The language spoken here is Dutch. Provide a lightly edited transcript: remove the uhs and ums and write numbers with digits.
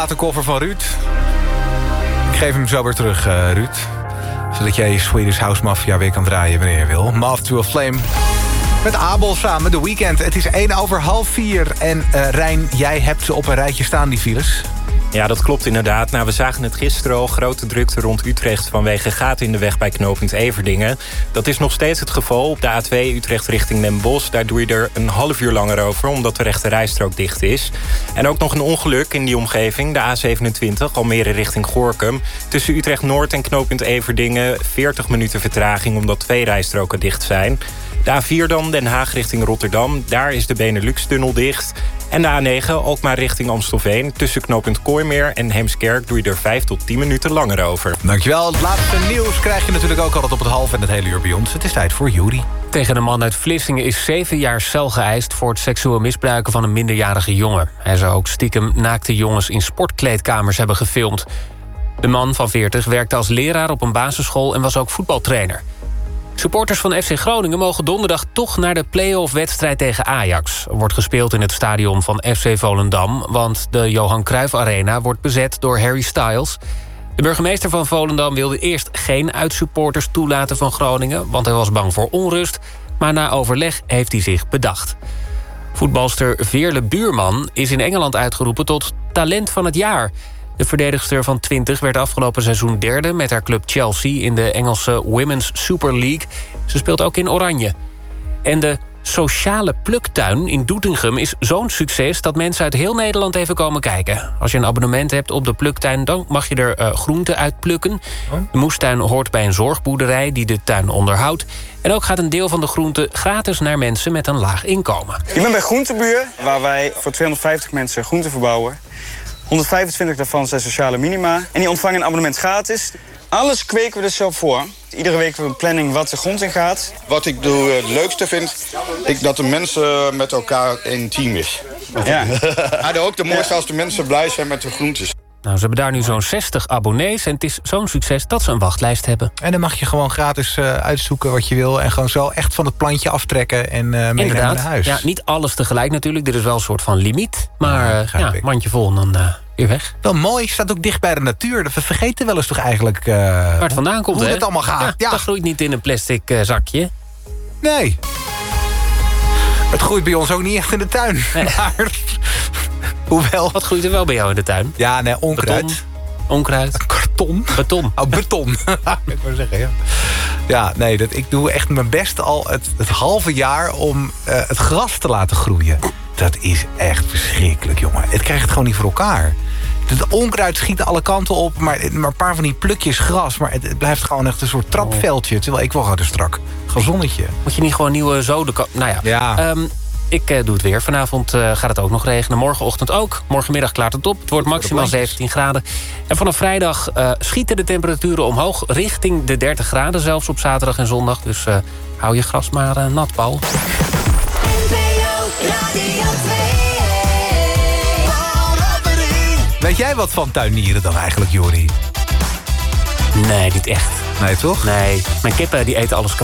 De koffer van Ruud. Ik geef hem zo weer terug, Ruud. Zodat jij je Swedish House Mafia weer kan draaien wanneer je wil. Moth to a Flame. Met Abel samen, The Weeknd. Het is 4:01. En Rijn, jij hebt ze op een rijtje staan, die files. Ja, dat klopt inderdaad. Nou, we zagen het gisteren al. Grote drukte rond Utrecht vanwege gaten in de weg bij knooppunt Everdingen. Dat is nog steeds het geval op de A2 Utrecht richting Den Bosch. Daar doe je er een half uur langer over, omdat de rechte rijstrook dicht is. En ook nog een ongeluk in die omgeving. De A27, Almere richting Gorinchem. Tussen Utrecht Noord en knooppunt Everdingen 40 minuten vertraging, omdat 2 rijstroken dicht zijn. De A4 dan, Den Haag richting Rotterdam. Daar is de Benelux-tunnel dicht. En de A9, Alkmaar richting Amstelveen. Tussen knooppunt Kooimeer en Heemskerk doe je er 5 tot 10 minuten langer over. Dankjewel. Het laatste nieuws krijg je natuurlijk ook altijd op het half en het hele uur bij ons. Het is tijd voor Juri. Tegen een man uit Vlissingen is 7 jaar cel geëist voor het seksueel misbruiken van een minderjarige jongen. Hij zou ook stiekem naakte jongens in sportkleedkamers hebben gefilmd. De man van 40 werkte als leraar op een basisschool en was ook voetbaltrainer. Supporters van FC Groningen mogen donderdag toch naar de play-off-wedstrijd tegen Ajax. Er wordt gespeeld in het stadion van FC Volendam, want de Johan Cruijff Arena wordt bezet door Harry Styles. De burgemeester van Volendam wilde eerst geen uitsupporters toelaten van Groningen, want hij was bang voor onrust, maar na overleg heeft hij zich bedacht. Voetbalster Veerle Buurman is in Engeland uitgeroepen tot talent van het jaar. De verdedigster van 20 werd afgelopen seizoen derde met haar club Chelsea in de Engelse Women's Super League. Ze speelt ook in Oranje. En de sociale pluktuin in Doetinchem is zo'n succes dat mensen uit heel Nederland even komen kijken. Als je een abonnement hebt op de pluktuin, dan mag je er groenten uit plukken. De moestuin hoort bij een zorgboerderij die de tuin onderhoudt. En ook gaat een deel van de groenten gratis naar mensen met een laag inkomen. Ik ben bij Groentebuur, waar wij voor 250 mensen groenten verbouwen. 125 daarvan zijn sociale minima. En die ontvangen een abonnement gratis. Alles kweken we dus zelf voor. Iedere week hebben we een planning wat de grond in gaat. Wat ik het leukste vind, dat de mensen met elkaar een team is. Ja. Maar ook de mooiste als de mensen blij zijn met de groentes. Nou, ze hebben daar nu zo'n 60 abonnees en het is zo'n succes dat ze een wachtlijst hebben. En dan mag je gewoon gratis uitzoeken wat je wil en gewoon zo echt van het plantje aftrekken en meenemen naar huis. Ja, niet alles tegelijk natuurlijk. Dit is wel een soort van limiet. Maar mandje vol en dan weer weg. Wel mooi, staat ook dicht bij de natuur. We vergeten wel eens toch eigenlijk waar het vandaan komt, hoe hè? het allemaal gaat. Ja. Dat groeit niet in een plastic zakje. Nee. Het groeit bij ons ook niet echt in de tuin. Nee. Maar, hoewel... Wat groeit er wel bij jou in de tuin? Ja, nee, onkruid. Beton. Onkruid. Karton. Beton. Oh, beton. Ik wou zeggen, ja. Ja, nee, ik doe echt mijn best al het halve jaar om het gras te laten groeien. Dat is echt verschrikkelijk, jongen. Het krijgt het gewoon niet voor elkaar. Het onkruid schiet alle kanten op, maar een paar van die plukjes gras. Maar het blijft gewoon echt een soort trapveldje. Terwijl ik wil gewoon een strak gezonnetje. Moet je niet gewoon nieuwe zoden... Nou ja. Ik doe het weer. Vanavond gaat het ook nog regenen. Morgenochtend ook. Morgenmiddag klaart het op. Het wordt maximaal 17 graden. En vanaf vrijdag schieten de temperaturen omhoog. Richting de 30 graden zelfs op zaterdag en zondag. Dus hou je gras maar nat, Paul. Weet jij wat van tuinieren dan eigenlijk, Jori? Nee, niet echt. Nee, toch? Nee, mijn kippen die eten alles kapot.